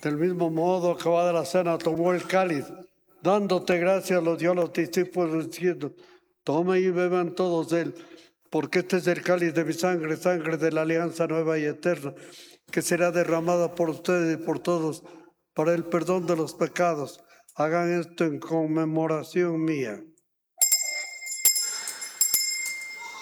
Del mismo modo, acabada la cena, tomó el cáliz, dándote gracias, lo dio a los discípulos diciendo: tomen y beban todos de él, porque este es el cáliz de mi sangre, sangre de la alianza nueva y eterna, que será derramada por ustedes y por todos para el perdón de los pecados. Hagan esto en conmemoración mía.